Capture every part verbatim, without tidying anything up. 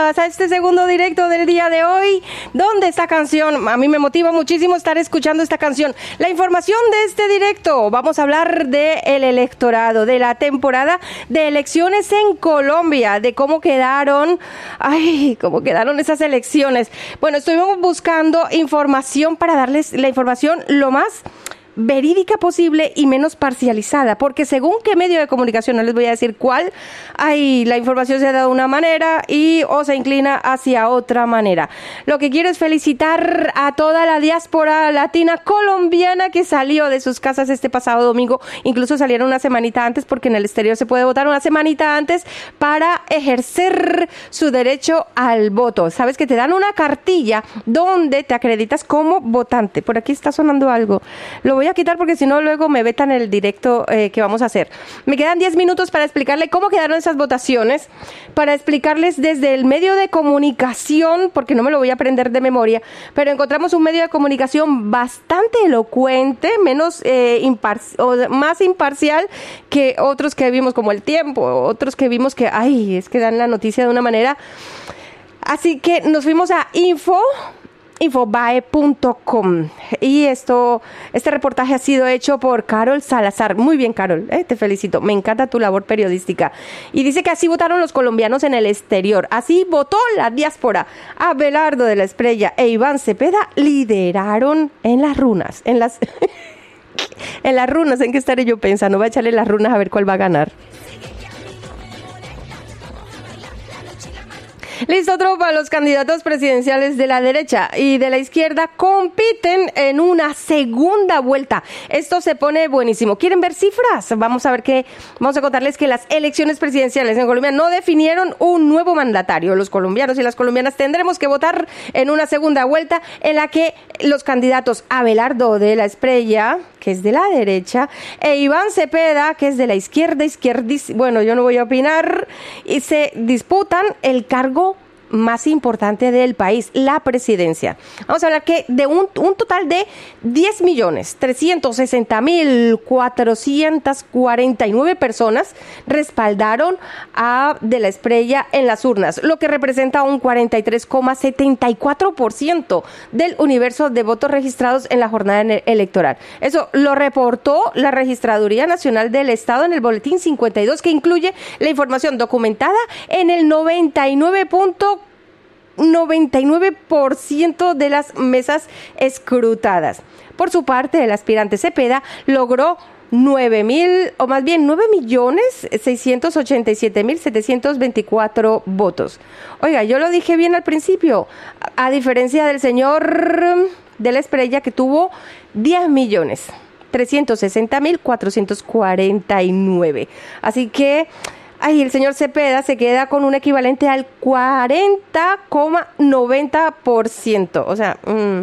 bienvenidas a este segundo directo del día de hoy, donde esta canción, a mí me motiva muchísimo estar escuchando esta canción. La información de este directo, vamos a hablar del electorado, de la temporada de elecciones en Colombia, de cómo quedaron, ay, cómo quedaron esas elecciones. Bueno, estuvimos buscando información para darles la información lo más verídica posible y menos parcializada, porque según qué medio de comunicación, no les voy a decir cuál, ahí la información se da de una manera y o se inclina hacia otra manera. Lo que quiero es felicitar a toda la diáspora latina colombiana que salió de sus casas este pasado domingo, incluso salieron una semanita antes, porque en el exterior se puede votar una semanita antes para ejercer su derecho al voto. Sabes que te dan una cartilla donde te acreditas como votante. Por aquí está sonando algo, lo voy a quitar porque si no luego me vetan el directo eh, que vamos a hacer. Me quedan diez minutos para explicarle cómo quedaron esas votaciones, para explicarles desde el medio de comunicación, porque no me lo voy a aprender de memoria, pero encontramos un medio de comunicación bastante elocuente, menos eh, impar- o más imparcial que otros que vimos, como El Tiempo, otros que vimos que, ay, es que dan la noticia de una manera. Así que nos fuimos a info infobae punto com y esto, este reportaje ha sido hecho por Carol Salazar. Muy bien, Carol, eh, te felicito, me encanta tu labor periodística. Y dice que así votaron los colombianos en el exterior, así votó la diáspora. Abelardo de la Espriella e Iván Cepeda lideraron en las runas, en las en las runas, ¿en qué estaré yo pensando? Voy a echarle las runas a ver cuál va a ganar. Listo, tropa, los candidatos presidenciales de la derecha y de la izquierda compiten en una segunda vuelta. Esto se pone buenísimo. ¿Quieren ver cifras? Vamos a ver que, vamos a contarles que las elecciones presidenciales en Colombia no definieron un nuevo mandatario. Los colombianos y las colombianas tendremos que votar en una segunda vuelta en la que los candidatos Abelardo de la Espriella, que es de la derecha, e Iván Cepeda, que es de la izquierda, izquierdísima, bueno, yo no voy a opinar, y se disputan el cargo más importante del país, la presidencia. Vamos a hablar que de un, un total de diez millones trescientos sesenta mil cuatrocientos cuarenta y nueve personas respaldaron a De la Espriella en las urnas, lo que representa un cuarenta y tres coma setenta y cuatro por ciento del universo de votos registrados en la jornada electoral. Eso lo reportó la Registraduría Nacional del Estado en el Boletín cincuenta y dos, que incluye la información documentada en el noventa y nueve punto noventa y nueve por ciento de las mesas escrutadas. Por su parte, el aspirante Cepeda logró nueve mil, o más bien nueve millones seiscientos ochenta y siete mil setecientos veinticuatro votos. Oiga, yo lo dije bien al principio, a, a diferencia del señor De la Espriella, que tuvo diez millones trescientos sesenta mil cuatrocientos cuarenta y nueve. Así que ay, el señor Cepeda se queda con un equivalente al cuarenta coma noventa por ciento. O sea, mmm,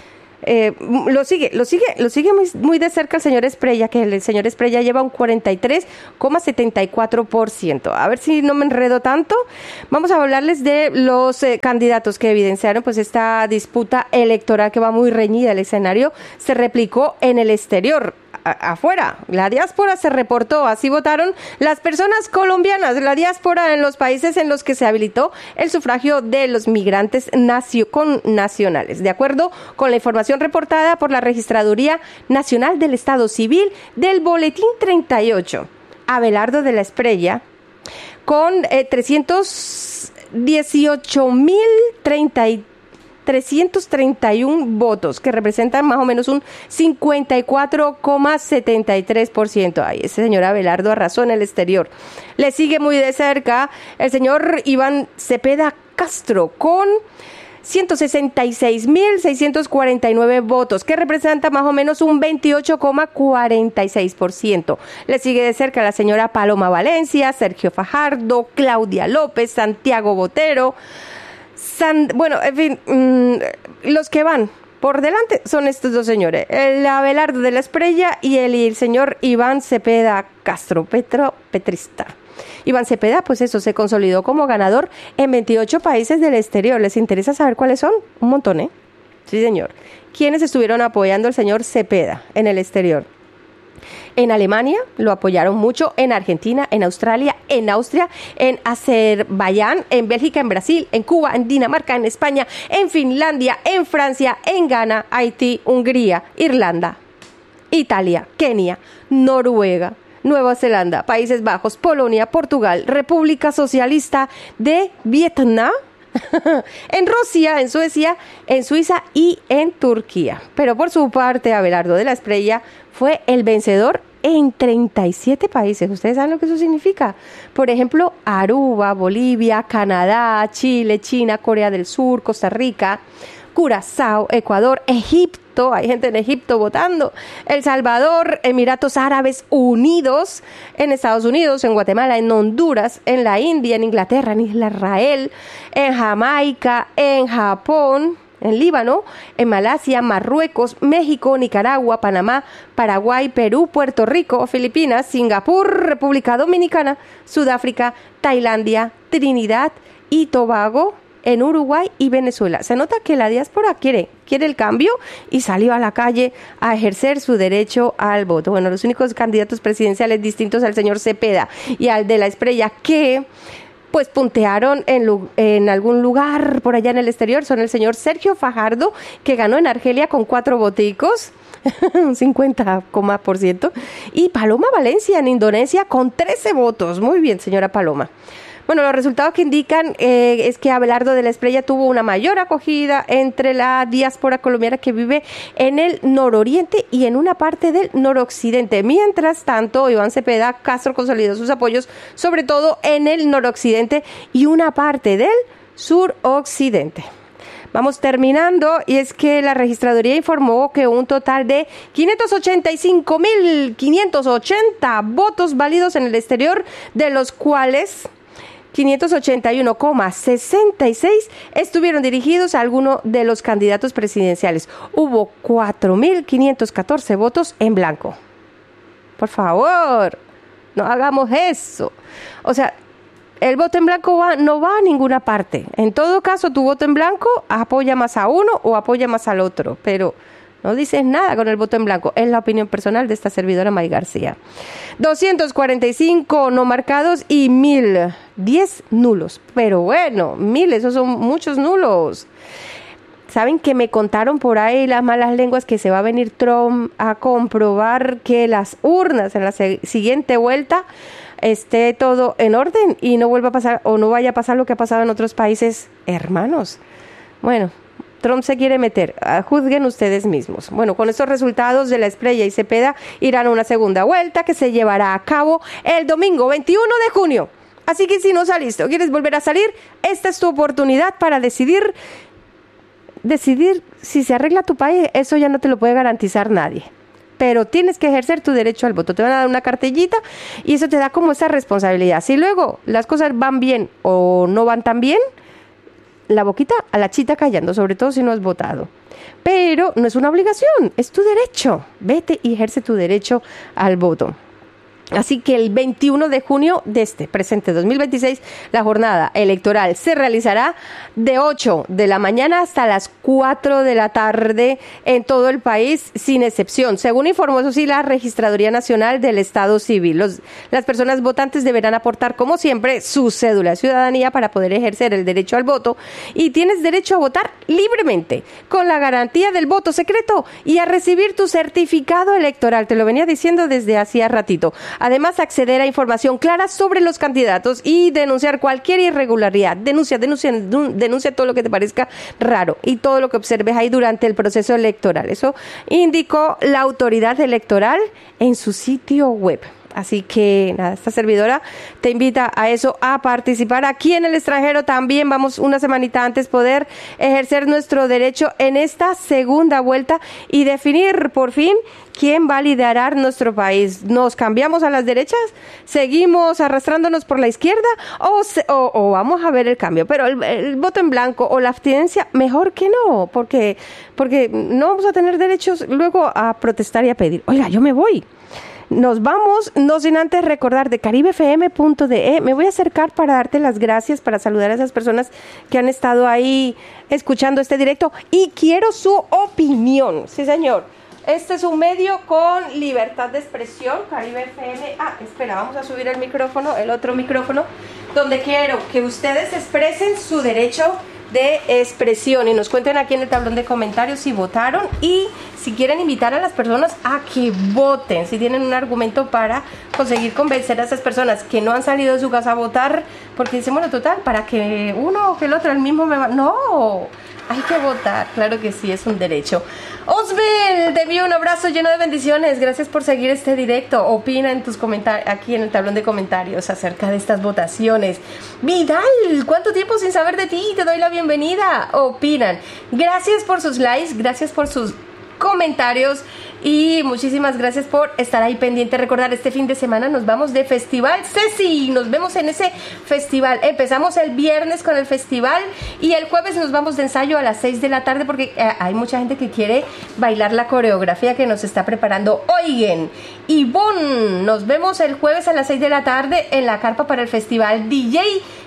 eh, lo sigue, lo sigue, lo sigue muy, muy de cerca el señor Espriella, que el señor Espriella lleva un cuarenta y tres coma setenta y cuatro por ciento. A ver si no me enredo tanto. Vamos a hablarles de los eh, candidatos que evidenciaron pues esta disputa electoral que va muy reñida. El escenario se replicó en el exterior. Afuera, la diáspora se reportó, así votaron las personas colombianas, la diáspora en los países en los que se habilitó el sufragio de los migrantes nacio, con nacionales, de acuerdo con la información reportada por la Registraduría Nacional del Estado Civil del Boletín treinta y ocho. Abelardo de la Espriella, con eh, trescientos dieciocho mil treinta y trescientos treinta y uno votos, que representan más o menos un cincuenta y cuatro coma setenta y tres por ciento. Ay, ese señor Abelardo arrasó en el exterior. Le sigue muy de cerca el señor Iván Cepeda Castro, con ciento sesenta y seis mil seiscientos cuarenta y nueve votos, que representa más o menos un veintiocho coma cuarenta y seis por ciento. Le sigue de cerca la señora Paloma Valencia, Sergio Fajardo, Claudia López, Santiago Botero. San, bueno, en fin, mmm, los que van por delante son estos dos señores, el Abelardo de la Espriella y el, y el señor Iván Cepeda Castro, Petro Petrista. Iván Cepeda, pues eso, se consolidó como ganador en veintiocho países del exterior. ¿Les interesa saber cuáles son? Un montón, ¿eh? Sí, señor. ¿Quiénes estuvieron apoyando al señor Cepeda en el exterior? En Alemania lo apoyaron mucho, en Argentina, en Australia, en Austria, en Azerbaiyán, en Bélgica, en Brasil, en Cuba, en Dinamarca, en España, en Finlandia, en Francia, en Ghana, Haití, Hungría, Irlanda, Italia, Kenia, Noruega, Nueva Zelanda, Países Bajos, Polonia, Portugal, República Socialista de Vietnam, en Rusia, en Suecia, en Suiza y en Turquía. Pero por su parte, Abelardo de la Espriella fue el vencedor en treinta y siete países. ¿Ustedes saben lo que eso significa? Por ejemplo, Aruba, Bolivia, Canadá, Chile, China, Corea del Sur, Costa Rica, Curazao, Ecuador, Egipto, hay gente en Egipto votando, El Salvador, Emiratos Árabes Unidos, en Estados Unidos, en Guatemala, en Honduras, en la India, en Inglaterra, en Israel, en Jamaica, en Japón, en Líbano, en Malasia, Marruecos, México, Nicaragua, Panamá, Paraguay, Perú, Puerto Rico, Filipinas, Singapur, República Dominicana, Sudáfrica, Tailandia, Trinidad y Tobago, en Uruguay y Venezuela. Se nota que la diáspora quiere, quiere el cambio y salió a la calle a ejercer su derecho al voto. Bueno, los únicos candidatos presidenciales distintos al señor Cepeda y al de la Espriella que pues puntearon en, en algún lugar por allá en el exterior son el señor Sergio Fajardo, que ganó en Argelia con cuatro voticos, un cincuenta por ciento, y Paloma Valencia en Indonesia con trece votos. Muy bien, señora Paloma. Bueno, los resultados que indican eh, es que Abelardo de la Espriella tuvo una mayor acogida entre la diáspora colombiana que vive en el nororiente y en una parte del noroccidente. Mientras tanto, Iván Cepeda Castro consolidó sus apoyos, sobre todo en el noroccidente y una parte del suroccidente. Vamos terminando, y es que la registraduría informó que un total de quinientos ochenta y cinco mil quinientos ochenta votos válidos en el exterior, de los cuales quinientos ochenta y uno coma sesenta y seis estuvieron dirigidos a alguno de los candidatos presidenciales. Hubo cuatro mil quinientos catorce votos en blanco. Por favor, no hagamos eso. O sea, el voto en blanco va, no va a ninguna parte. En todo caso, tu voto en blanco apoya más a uno o apoya más al otro, pero no dices nada con el voto en blanco. Es la opinión personal de esta servidora May García. doscientos cuarenta y cinco no marcados y mil diez nulos. Pero bueno, mil, esos son muchos nulos. ¿Saben que me contaron por ahí las malas lenguas que se va a venir Trump a comprobar que las urnas en la se- siguiente vuelta esté todo en orden y no vuelva a pasar o no vaya a pasar lo que ha pasado en otros países hermanos? Bueno, Trump se quiere meter, uh, juzguen ustedes mismos. Bueno, con estos resultados de la Espriella y Cepeda irán a una segunda vuelta que se llevará a cabo el domingo veintiuno de junio. Así que si no saliste o quieres volver a salir, esta es tu oportunidad para decidir, decidir si se arregla tu país. Eso ya no te lo puede garantizar nadie. Pero tienes que ejercer tu derecho al voto. Te van a dar una cartellita y eso te da como esa responsabilidad. Si luego las cosas van bien o no van tan bien, la boquita a la chita callando, sobre todo si no has votado. Pero no es una obligación, es tu derecho. Vete y ejerce tu derecho al voto. Así que el veintiuno de junio de este presente dos mil veintiséis, la jornada electoral se realizará de ocho de la mañana hasta las cuatro de la tarde en todo el país, sin excepción. Según informó, eso sí, la Registraduría Nacional del Estado Civil. Los, las personas votantes deberán aportar, como siempre, su cédula de ciudadanía para poder ejercer el derecho al voto. Y tienes derecho a votar libremente, con la garantía del voto secreto y a recibir tu certificado electoral. Te lo venía diciendo desde hacía ratito. Además, acceder a información clara sobre los candidatos y denunciar cualquier irregularidad. Denuncia, denuncia, denuncia todo lo que te parezca raro y todo lo que observes ahí durante el proceso electoral. Eso indicó la autoridad electoral en su sitio web. Así que nada, esta servidora te invita a eso, a participar. Aquí en el extranjero también vamos una semanita antes poder ejercer nuestro derecho en esta segunda vuelta y definir por fin quién va a liderar nuestro país. ¿Nos cambiamos a las derechas? ¿Seguimos arrastrándonos por la izquierda? ¿O, se, o, o vamos a ver el cambio? Pero el, el voto en blanco o la abstinencia, mejor que no, porque, porque no vamos a tener derechos luego a protestar y a pedir. Oiga, yo me voy. Nos vamos, no sin antes recordar de caribe f m punto d e. Me voy a acercar para darte las gracias, para saludar a esas personas que han estado ahí escuchando este directo y quiero su opinión. Sí, señor. Este es un medio con libertad de expresión, Caribe F M. Ah, espera, vamos a subir el micrófono, el otro micrófono, donde quiero que ustedes expresen su derecho de expresión y nos cuenten aquí en el tablón de comentarios si votaron y si quieren invitar a las personas a que voten, si tienen un argumento para conseguir convencer a esas personas que no han salido de su casa a votar, porque dicen, bueno, total, para que uno o que el otro, el mismo me va... No, hay que votar, claro que sí, es un derecho. Osbel, te envío un abrazo lleno de bendiciones, gracias por seguir este directo. Opina en tus comentarios, aquí en el tablón de comentarios acerca de estas votaciones. Vidal, ¿cuánto tiempo sin saber de ti? Te doy la bienvenida. Opinan. Gracias por sus likes, gracias por sus comentarios y muchísimas gracias por estar ahí pendiente. Recordar, este fin de semana nos vamos de festival Ceci, nos vemos en ese festival. Empezamos el viernes con el festival y el jueves nos vamos de ensayo a las seis de la tarde porque eh, hay mucha gente que quiere bailar la coreografía que nos está preparando Oigan. Ivonne, nos vemos el jueves a las seis de la tarde en la carpa para el festival D J